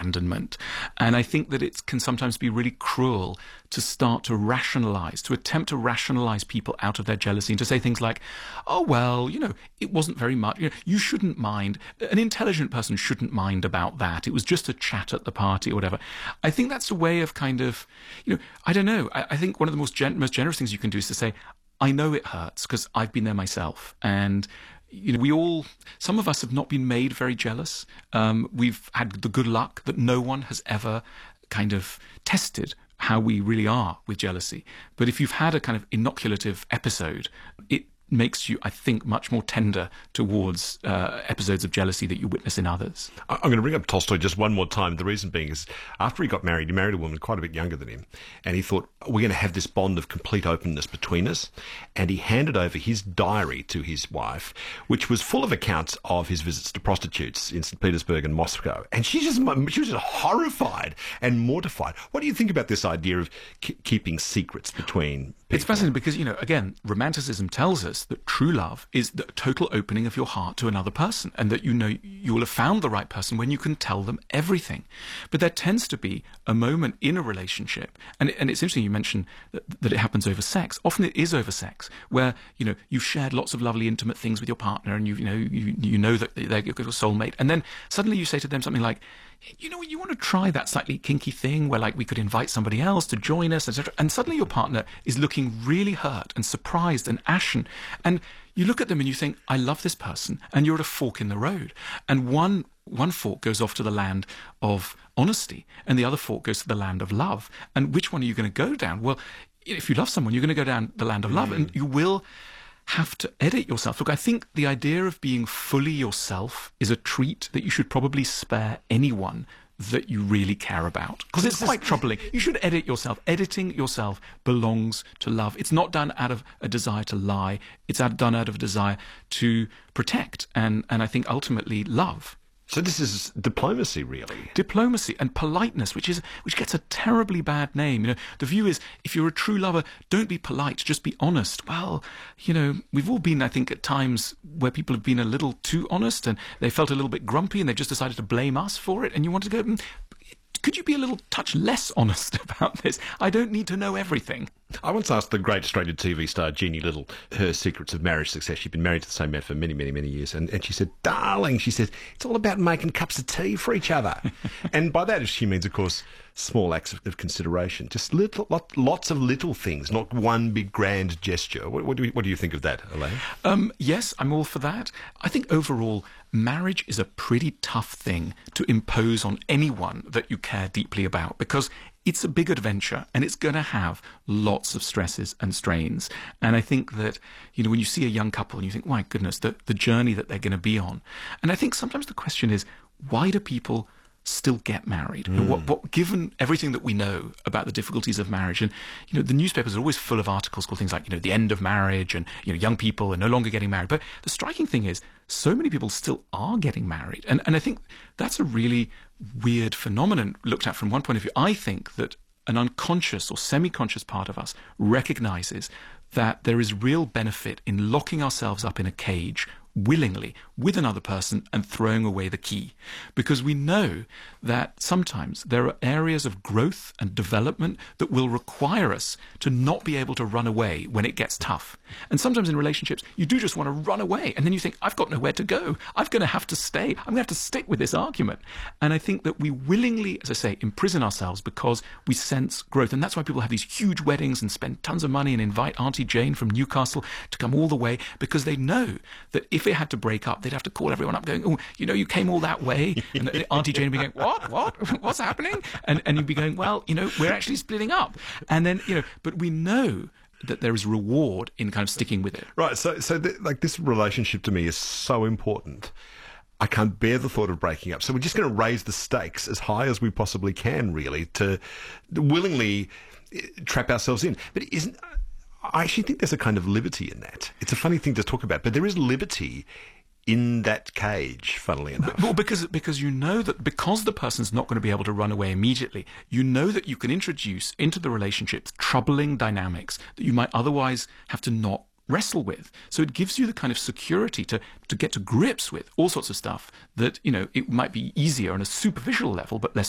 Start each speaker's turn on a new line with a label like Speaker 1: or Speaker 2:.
Speaker 1: abandonment. And I think that it can sometimes be really cruel to start to rationalize, to attempt to rationalize people out of their jealousy and to say things like, oh, well, it wasn't very much. You shouldn't mind. An intelligent person shouldn't mind about that. It was just a chat at the party or whatever. I think that's a way of kind of, I don't know. I think one of the most generous things you can do is to say, I know it hurts because I've been there myself. And some of us have not been made very jealous. We've had the good luck that no one has ever kind of tested how we really are with jealousy. But if you've had a kind of inoculative episode, it makes you, I think, much more tender towards episodes of jealousy that you witness in others.
Speaker 2: I'm going to bring up Tolstoy just one more time. The reason being is after he got married, he married a woman quite a bit younger than him, and he thought, we're going to have this bond of complete openness between us, and he handed over his diary to his wife, which was full of accounts of his visits to prostitutes in St. Petersburg and Moscow, and she was just horrified and mortified. What do you think about this idea of keeping secrets between people?
Speaker 1: It's fascinating because, again, Romanticism tells us that true love is the total opening of your heart to another person, and that you will have found the right person when you can tell them everything. But there tends to be a moment in a relationship, and it's interesting you mentioned that it happens over sex. Often it is over sex, where you've shared lots of lovely intimate things with your partner, and you know that they're your soulmate, and then suddenly you say to them something like, you want to try that slightly kinky thing where we could invite somebody else to join us, etc. And suddenly your partner is looking really hurt and surprised and ashen. And you look at them and you think, I love this person. And you're at a fork in the road. And one fork goes off to the land of honesty and the other fork goes to the land of love. And which one are you going to go down? Well, if you love someone, you're going to go down the land of love, and you will have to edit yourself. Look, I think the idea of being fully yourself is a treat that you should probably spare anyone that you really care about, because it's quite troubling. You should edit yourself. Editing yourself belongs to love. It's not done out of a desire to lie. It's done out of a desire to protect and I think ultimately love.
Speaker 2: So this is diplomacy, really.
Speaker 1: Diplomacy and politeness, which gets a terribly bad name. The view is, if you're a true lover, don't be polite, just be honest. Well, we've all been, I think, at times where people have been a little too honest and they felt a little bit grumpy and they just decided to blame us for it. And you want to go, could you be a little touch less honest about this? I don't need to know everything.
Speaker 2: I once asked the great Australian TV star Jeannie Little her secrets of marriage success. She'd been married to the same man for many, many, many years. And she said, darling, she said, it's all about making cups of tea for each other. And by that she means, of course, small acts of consideration. Just lots of little things, not one big grand gesture. What do you think of that, Elaine?
Speaker 1: Yes, I'm all for that. I think overall, marriage is a pretty tough thing to impose on anyone that you care deeply about, because it's a big adventure and it's going to have lots of stresses and strains. And I think that, when you see a young couple and you think, my goodness, the journey that they're going to be on. And I think sometimes the question is, why do people still get married? What given everything that we know about the difficulties of marriage, and the newspapers are always full of articles called things like the end of marriage, and young people are no longer getting married. But the striking thing is, so many people still are getting married, and I think that's a really weird phenomenon looked at from one point of view. I think that an unconscious or semi-conscious part of us recognizes that there is real benefit in locking ourselves up in a cage willingly with another person and throwing away the key, because we know that sometimes there are areas of growth and development that will require us to not be able to run away when it gets tough. And sometimes in relationships you do just want to run away, and then you think, I've got nowhere to go, I'm going to have to stay, I'm going to have to stick with this argument. And I think that we willingly, as I say, imprison ourselves because we sense growth. And that's why people have these huge weddings and spend tons of money and invite Auntie Jane from Newcastle to come all the way, because they know that if they had to break up, they'd have to call everyone up going, oh, you came all that way. And Auntie Jane would be going, what's happening? And you'd be going, well, we're actually splitting up. And then, but we know that there is reward in kind of sticking with it.
Speaker 2: Right. So this relationship to me is so important. I can't bear the thought of breaking up. So we're just going to raise the stakes as high as we possibly can, really, to willingly trap ourselves in. But I actually think there's a kind of liberty in that. It's a funny thing to talk about, but there is liberty in that cage, funnily enough.
Speaker 1: Well, because you know that because the person's not going to be able to run away immediately, you know that you can introduce into the relationship troubling dynamics that you might otherwise have to not wrestle with. So it gives you the kind of security to get to grips with all sorts of stuff that, it might be easier on a superficial level but less